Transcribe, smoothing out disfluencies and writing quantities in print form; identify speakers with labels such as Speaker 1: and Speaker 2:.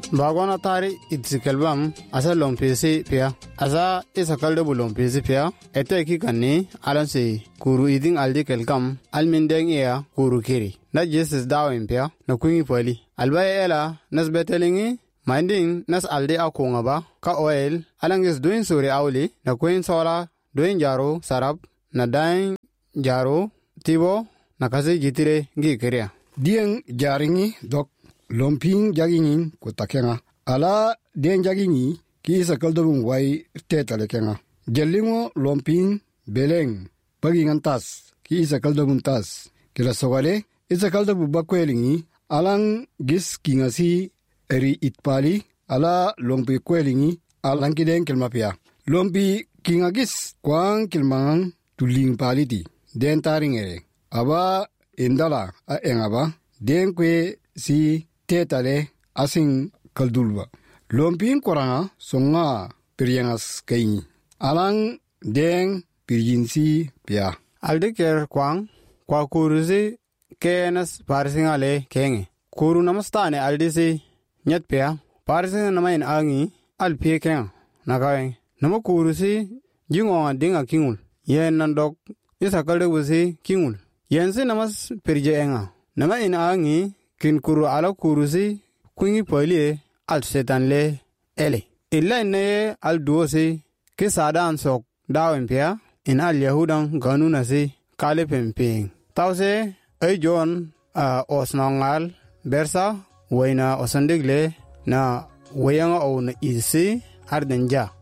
Speaker 1: bagona tari itzikelbam asa lompesi pia asa isa kalde bu lompesi pia ete ki kanni alanse kuru iding aldi kelkam almindeng ya kuru kiri na Jesus dawin pia na kungi poli albaya ela nas betelingi minding nas aldi akunga ba ka oil alangis doing suri awli na kuin sola doing jaro sarap na dain jaro tibo na kasi gitire gi kiria
Speaker 2: dien jaringi dok lomping jagingin ko takenga ala den jagingi ki sakal dobun wai tetale kenga jelingo lomping beleng pagingan tas ki sakal dobun tas kila sogale isakal dobu bakwelingi alang gis kingasi eri itpali ala lompi kwelingi alang kiden kelmapia lompi kingagis kwang kilmangang tuling paliti den taringere aba indala a engaba den kwe si tetale asing kaldulba lompin koranga songa piryangas kain alang den piryinsi pia
Speaker 1: aldiker kwang kwa kuruzi kenas parsingale kenge kuru namastane aldisi nyat pia parsinga namain angi alpie kenga nakawe nama kurusi jingonga dinga kingul yen nandok isa kalde wusi kingul yensi namas pirje enga nama in angi kin kuru ala kurusi kungi polie al setan le ele illa ne al duosi ke sadan sok dawen pia in al yahudan ganuna si kale pemping tause ay John osnangal bersa wayna osandigle na wayanga o na isi ardenja